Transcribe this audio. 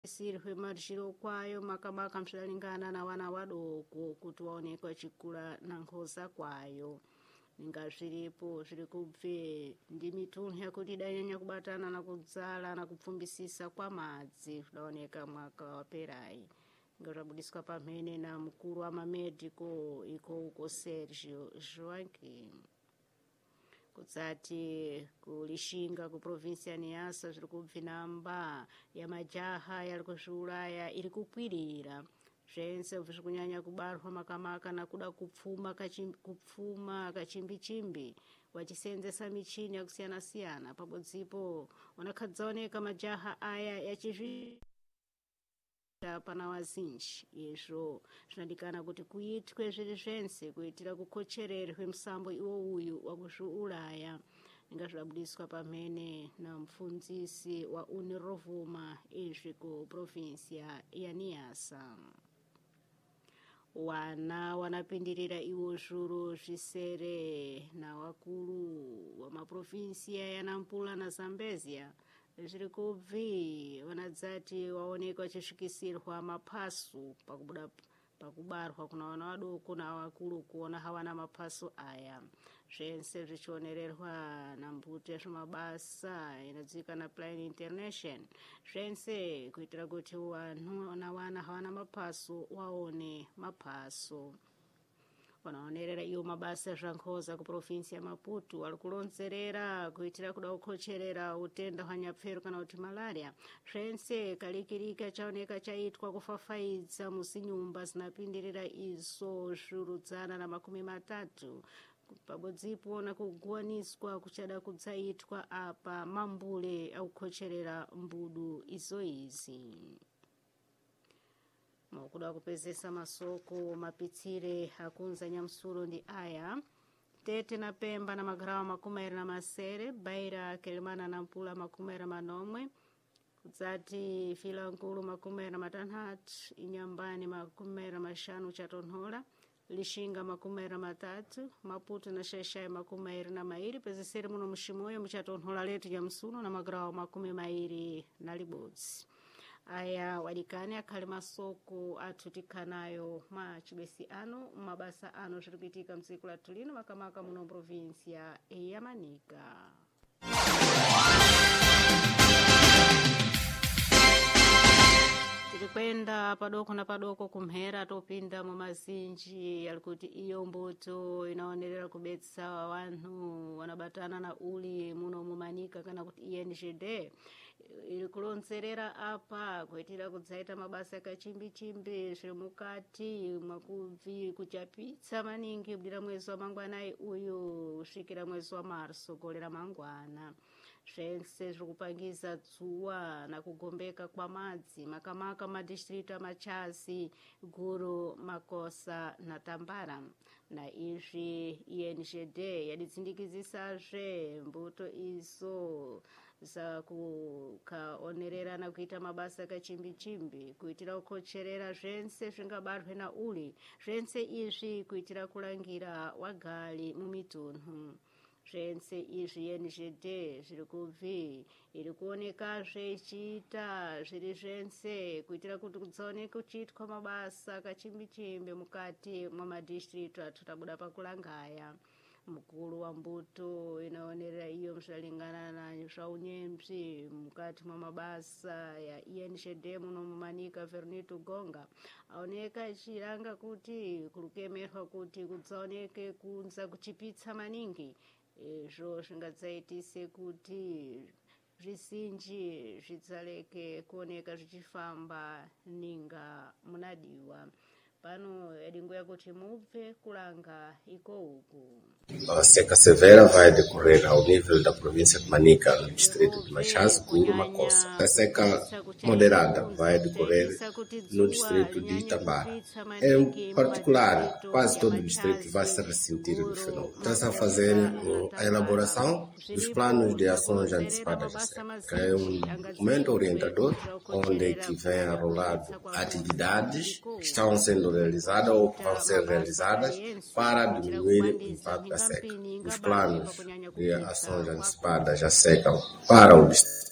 sirwe marjiro kwayo makamaka mshalingana na wana wadoko kuti waonekwa chikula na nkhosa kwayo ninga zviripo zviri kubve ndi mitunhu yakuti danyanya kubatana na kudzala na kupfumbisisa kwa madzi kudaoneka mwaka waperayi nga zvabudiswa pamhene na mkulu wa mamediko uko Sergio Joaquim kutsati kulishinga ku provinsi ya Niassa zviri kubve namba ya majaha yali kuzviuraya iri kukwirira zvense zviri kunyanya kubarwa makamaka na kuda kupfuma kachimbichimbi wachisenzesa michini yakusiyana-siyana pabodzipo unakhadzaoneka majaha aya yachizvi pana wazinji izvo zvinadikana kuti kuitwe zviri zvense kuitira kukochererwe musambo iwo uyu wakuzviuraya inga zvabudiswa pamhene na mupfundzisi wa Unirovuma izvi ku provinsi ya Niassa. Wana wanapindirira iwo zvuro zvisere na wakulu wa maprovinsi ya Nampula na Zambezia zviri kubvi vanadzati waonekwa wachisvikisirwa maphasu pakubarwa kuna wana wadoko na wakulu kuona hawana maphasu aya zvense zvichionererwa na mbuto yazvimabasa inodziwikana Plan International zvense kuitira kuti vanhu na wana hawana maphasu waone maphasu. Wanaonerera iyo mabasa zvankhoza ku provinsi ya Maputo ari kulonzerera kuitira kuda kukocherera utenda hwanyapfero kana kuti malaria zvense kalikirika chaoneka chaitwa kufafaidza musinyumba zinapindirira izo zvirudzana na 30 pabodzipo na kuguwaniswa kuchada kudzaitwa apa mambule akukocherera mbudu izi. Makuda kupezesa masoko mapitsire akunza Nyamsuro ndi aya Tete na Pemba na magarawa 20 Baira Kelemana na Mpula 10 kudzati Filankulu 6 Inyambani 5 Chatonhola Lishinga 3 Maputo na Sheshai 22 pezeseri muno mushimoyo muchatonhola letu Nyamsuro na magarawa 20 na libodzi. Aya wadikani akhali masoko athutikanayo machibesi ano mabasa ano zviri kuitika mtsiku lathu lino makamaka muno provinsi ya Manika. Tirikwenda padoko na padoko kumhera topinda mu mazinji yalikuti iyo mbuto inaonerera kubetsa wanhu wanabatana na uli muno mu Manika kana kuti INGD iri kulonzerera apa kuitira kudzaita mabasa kachimbichimbi zviri mukati mwakubvi kuchapitsa maningi kubvira mwezi wa mangwanai uyu kusvikira mwezi wa Marso golera mangwana zvense zviri kupangiza dzuwa na kugombeka kwa madzi makamaka madistritu amachazi Guru Makosa na Tambara na izvi INGD yaditsindikizisazve mbuto izo za kukaonerera na kuita mabasa kachimbichimbi kuitira kukocherera zvense zvingabarwe na uli zvense izvi kuitira kulangira wagali mumitunhu zvense izvi INGD zviri kubvi iri kuoneka zvechiita zviri zvense kuitira kuti kudzaoneka kuchiitwa mabasa kachimbichimbi mukati mwamadistritu atutabuda pakulangaya. Mkulu wa mbuto inaonerera iyo mshalingana na zvaunyemzi mukati mwa mabasa ya INGD muno mu Manika Vernito Gonga aoneka achiranga kuti kurukemerwa kuti kudzaoneke kunza kuchipitsa maningi izvo zvingadzaitise kuti zvisinji zvidzaleke kuoneka zvichifamba ninga munadiwa. Pano edinguya kuti mubve kulanga iko uku. A seca severa vai decorrer ao nível da província de Manica, no distrito de Machazo, Guru, Makosa. A seca moderada vai decorrer no distrito de Itambara. Em particular, quase todo o distrito vai se ressentir do fenômeno. Está-se a fazer a elaboração dos planos de ações antecipadas da seca, que é um documento orientador onde que vem arrolado atividades que estão sendo realizadas ou que vão ser realizadas para diminuir o impacto da seca. Os planos de ações antecipadas já secam para o distrito